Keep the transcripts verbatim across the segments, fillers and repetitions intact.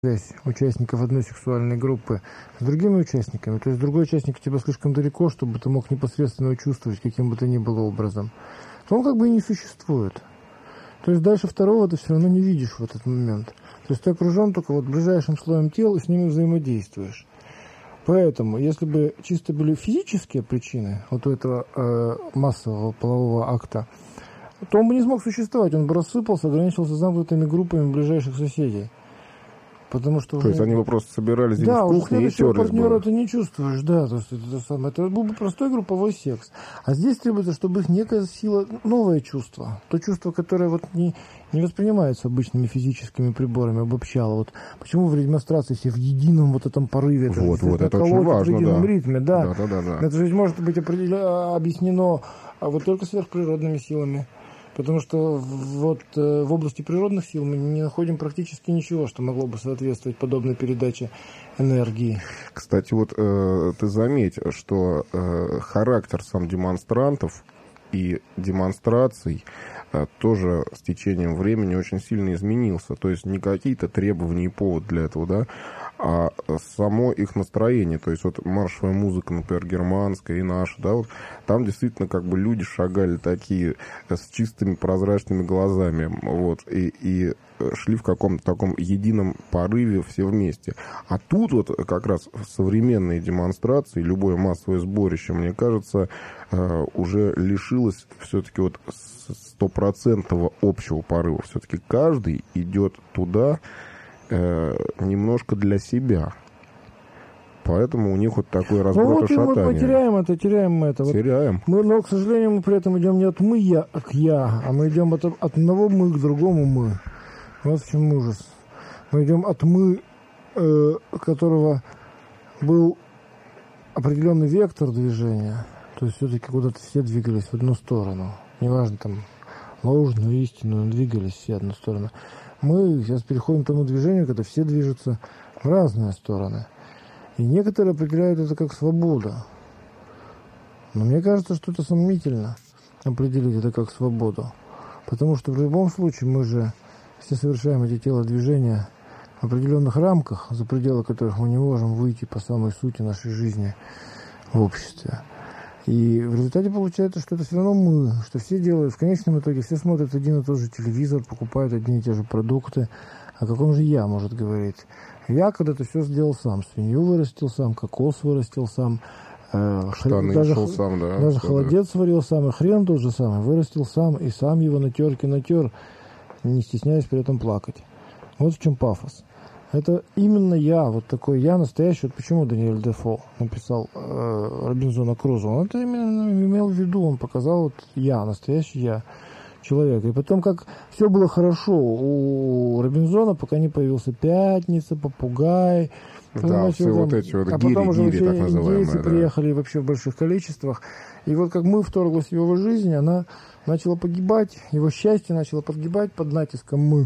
связь участников одной сексуальной группы с другими участниками, то есть другой участник у тебя слишком далеко, чтобы ты мог непосредственно его чувствовать каким бы то ни было образом, то он как бы и не существует. То есть дальше второго ты все равно не видишь в этот момент. То есть ты окружен только вот ближайшим слоем тел и с ними взаимодействуешь. Поэтому, если бы чисто были физические причины вот у этого э, массового полового акта, то он бы не смог существовать, он бы рассыпался, ограничился замкнутыми группами ближайших соседей. Потому что то есть они бы просто собирались здесь да, в кухне и терлись партнера бы. Ты не чувствуешь, да, то есть это, самое, это был бы простой групповой секс. А здесь требуется, чтобы их некая сила, новое чувство, то чувство, которое вот не, не воспринимается обычными физическими приборами, обобщало. Вот почему в демонстрации все в едином вот этом порыве, это, вот, вот, это очень важно, в едином да. ритме, да. Да, да, да, да. Это же может быть определено, объяснено вот только сверхприродными силами. Потому что вот э, в области природных сил мы не находим практически ничего, что могло бы соответствовать подобной передаче энергии. Кстати, вот э, ты заметь, что э, характер сам демонстрантов и демонстраций э, тоже с течением времени очень сильно изменился. То есть не какие-то требования и повод для этого, да, а само их настроение. То есть вот маршевая музыка, например, германская и наша, да, вот там действительно как бы люди шагали такие с чистыми прозрачными глазами, вот, и, и шли в каком-то таком едином порыве все вместе. А тут вот как раз современные демонстрации, любое массовое сборище, мне кажется, уже лишилось все-таки вот стопроцентного общего порыва. Все-таки каждый идет туда немножко для себя. Поэтому у них вот такой разброд ну, вот и шатание. Мы теряем это, теряем мы это. Теряем. Вот мы, но, к сожалению, мы при этом идем не от мы я к я, а мы идем от, от одного мы к другому мы. Вот в чем ужас. Мы идем от мы, э, которого был определенный вектор движения. То есть все-таки куда-то все двигались в одну сторону. Неважно, там, ложную, истинную, двигались все в одну сторону. Мы сейчас переходим к тому движению, когда все движутся в разные стороны. И некоторые определяют это как свобода. Но мне кажется, что это сомнительно определить это как свободу. Потому что в любом случае мы же все совершаем эти телодвижения в определенных рамках, за пределы которых мы не можем выйти по самой сути нашей жизни в обществе. И в результате получается, что это все равно мы, что все делают, в конечном итоге все смотрят один и тот же телевизор, покупают одни и те же продукты. О каком же я может говорить? Я когда-то все сделал сам, свинью вырастил сам, кокос вырастил сам, э, штаны даже, шел сам, да, даже что холодец да. сварил сам, и хрен тот же самый вырастил сам, и сам его на терке натер, не стесняясь при этом плакать. Вот в чем пафос. Это именно я, вот такой я настоящий. Вот почему Даниэль Дефо написал э, Робинзона Крузо. Он это именно имел в виду, он показал вот я, настоящий я, человек. И потом, как все было хорошо у Робинзона, пока не появился Пятница, Попугай. Да, все там, вот эти вот а гири, потом уже гири, так называемые. Индейцы да. приехали вообще в больших количествах. И вот как мы вторглась в его жизнь, она начала погибать, его счастье начало погибать под натиском мы.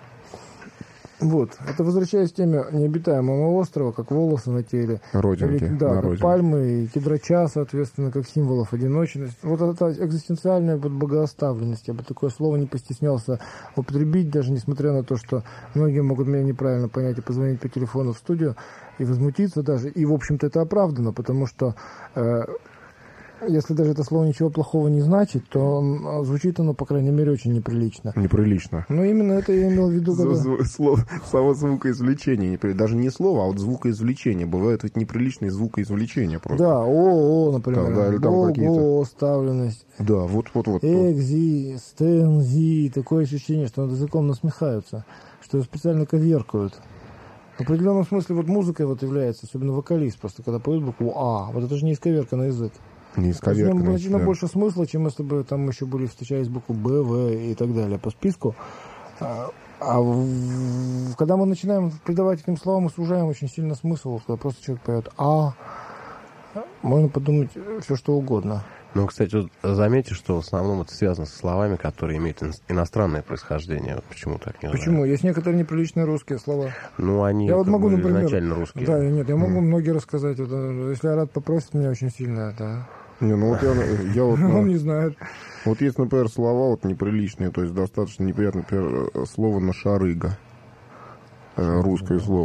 Вот, это возвращаясь к теме необитаемого острова, как волосы на теле. Родинки. Или, да, на как родинке. Пальмы и кедрача, соответственно, как символов одиночности. Вот эта экзистенциальная богооставленность, я бы такое слово не постеснялся употребить, даже несмотря на то, что многие могут меня неправильно понять и позвонить по телефону в студию и возмутиться даже. И, в общем-то, это оправдано, потому что... Э, если даже это слово ничего плохого не значит, то звучит оно, по крайней мере, очень неприлично. Неприлично. Но именно это я имел в виду, когда... Слово, само звукоизвлечение. Даже не слово, а вот звукоизвлечение. Бывает ведь неприличные звукоизвлечения просто. Да, ООО, например. Да, или там какие-то... оставленность. Да, вот-вот-вот. Экзи, стензи. Такое ощущение, что над языком насмехаются, что его специально коверкают. В определенном смысле вот музыкой вот является, особенно вокалист, просто когда поет букву А. Вот это же не исковерканный язык. Не исковерканный. Значительно да. больше смысла, чем если бы там еще были встречались буквы Б, В и так далее по списку. А, а в, когда мы начинаем придавать этим словам, мы сужаем очень сильно смысл. Когда просто человек поет А, можно подумать все что угодно. Ну, кстати, вот заметьте, что в основном это связано со словами, которые имеют иностранное происхождение. Вот почему так не Почему? знаю. Есть некоторые неприличные русские слова. Ну, они я вот могу, например, изначально русские. Да, нет, я могу mm. многие рассказать. Это, если Арат попросит меня очень сильно, это... Не, ну вот я, я вот... Он не знает. Вот есть, например, слова вот неприличные, то есть достаточно неприятное, например, слово «нашарыга». э, русское слово.